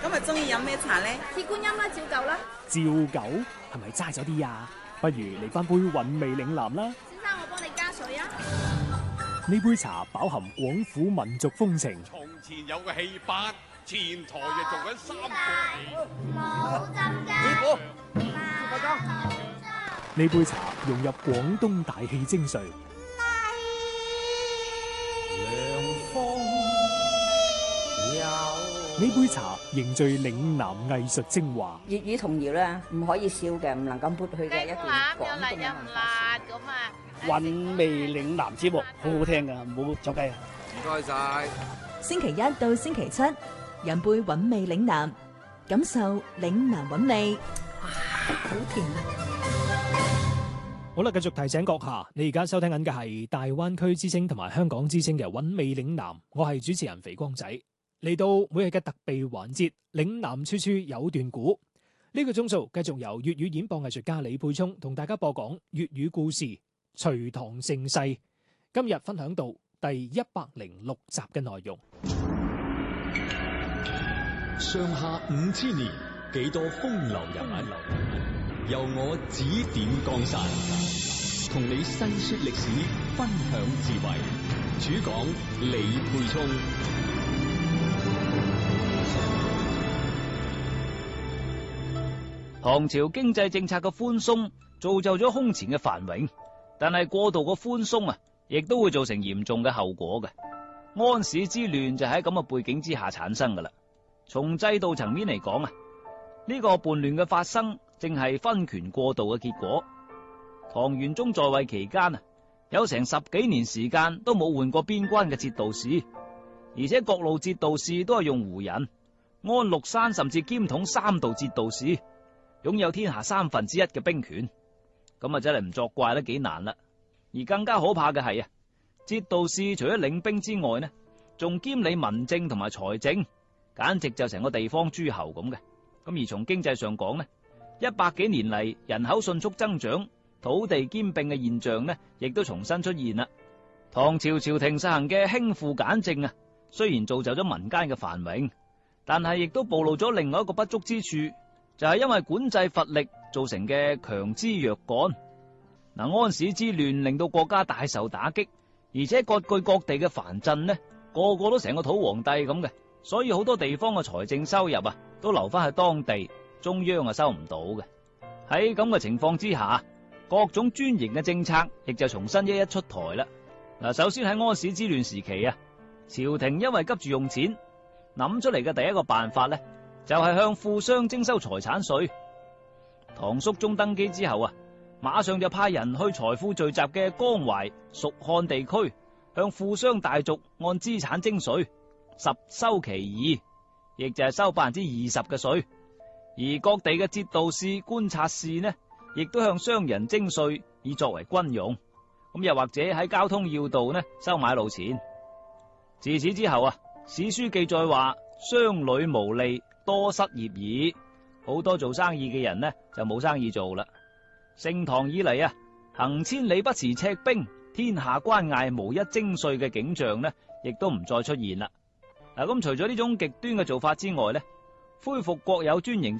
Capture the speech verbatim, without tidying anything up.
咁啊，中意飲咩茶咧？ 鐵觀音啦，照舊啦。 照舊係咪齋咗啲啊？不如嚟翻杯韻味嶺南啦。 先生，我幫你加水啊。 呢杯茶飽含廣府民族風情。 從前有個戲班，前台就做緊三個冇浸雞。 師傅， 呢杯茶融入廣東大氣精髓。呢杯茶凝聚嶺南藝術精華。 粵語童謠咧，唔可以笑嘅，唔能夠抹去嘅一段廣東嘅文化。 咁啊！ 韻味嶺南節目好好聽噶，唔好走雞啊！ 唔該晒。 星期一到星期七，飲杯韻味嶺南，感受嶺南韻味。哇，好甜啊！ 好啦，繼續提醒閣下，你而家收聽緊嘅係大灣區之聲同埋香港之聲嘅韻味嶺南，我係主持人肥光仔。嚟到每日嘅特備環節，嶺南處處有段古。呢、這個鐘數繼續由粵語演播藝術家李佩聰同大家播講粵語故事《隋唐盛世》。今日分享到第一百零六集嘅內容。 上下五千年，幾多風流人物，由我指點江山，同你細說歷史，分享智慧。主講李佩聰。 唐朝經濟政策嘅寬鬆造就咗空前嘅繁榮，但係過度嘅寬鬆啊，亦都會造成嚴重嘅後果嘅。安史之亂就喺咁嘅背景之下產生噶啦。從制度層面嚟講啊，呢個叛亂嘅發生正係分權過度嘅結果。唐玄宗在位期間啊，有成十幾年時間都冇換過邊關嘅節度使，而且各路節度使都係用胡人。安祿山甚至兼統三道節度使，擁有天下三分之一嘅兵權，咁啊真係唔作怪都幾難啦。而更加可怕嘅係啊，節度使除咗領兵之外呢，仲兼理民政同埋財政，簡直就成個地方諸侯咁嘅。咁而從經濟上講呢，一百幾年嚟人口迅速增長，土地兼併嘅現象呢，亦都重新出現啦。唐朝朝廷實行嘅輕賦簡政啊，雖然造就咗民間嘅繁榮，但係亦都暴露咗另外一個不足之處。就係因為管制乏力造成嘅強枝弱幹。嗱，安史之亂令到國家大受打擊，而且各據各地嘅藩鎮呢，個個都成個土皇帝咁嘅，所以好多地方嘅財政收入啊，都留翻喺當地，中央啊收唔到嘅。喺咁嘅情況之下，各種專營嘅政策亦就重新一一出台啦。嗱，首先喺安史之亂時期啊，朝廷因為急住用錢，諗出嚟嘅第一個辦法呢，就係向富商徵收財產稅。唐肅宗登基之後啊，馬上就派人去財富聚集嘅江淮、蜀漢地區，向富商大族按資產徵稅，十收其二，亦就係收百分之二十嘅稅。而各地嘅節度使、觀察使呢，亦都向商人徵稅，以作為軍用。咁又或者喺交通要道呢，收買路錢。自此之後啊，史書記載話，商旅無利，多失業矣。好多做生意嘅人呢，就冇生意做啦。盛唐以嚟啊，行千里不辭赤兵，天下關隘無一徵稅嘅景象呢，亦都唔再出現啦。嗱，咁除咗呢種極端嘅做法之外呢，恢復國有專營